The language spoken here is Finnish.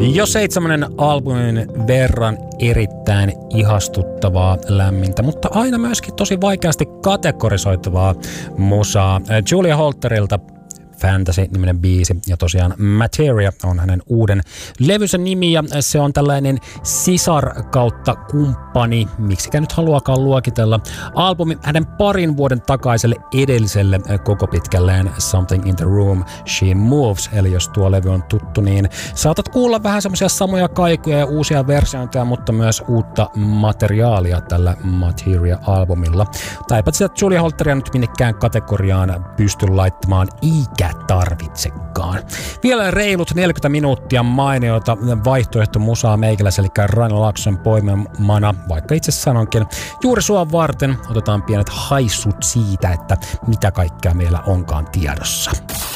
Jo 7 albumin verran erittäin ihastuttavaa, lämmintä, mutta aina myöskin tosi vaikeasti kategorisoitavaa musaa. Julia Holterilta Fantasy-niminen biisi ja tosiaan Materia on hänen uuden levynsä nimi ja se on tällainen sisar kautta kumppani, miksikä nyt haluakaan luokitella, albumi hänen parin vuoden takaiselle edelliselle koko pitkälleen Something in the Room, She Moves, eli jos tuo levy on tuttu, niin saatat kuulla vähän semmoisia samoja kaikuja ja uusia versiointeja, mutta myös uutta materiaalia tällä Materia-albumilla. Taipat sitä Julia Holteria nyt minnekään kategoriaan pysty laittamaan, eikä tarvitsekaan. Vielä reilut 40 minuuttia mainiota vaihtoehtomusaa meikäläisellä, eli Ryan Laakson poimimana, vaikka itse sanonkin, juuri sua varten otetaan pienet haissut siitä, että mitä kaikkea meillä onkaan tiedossa.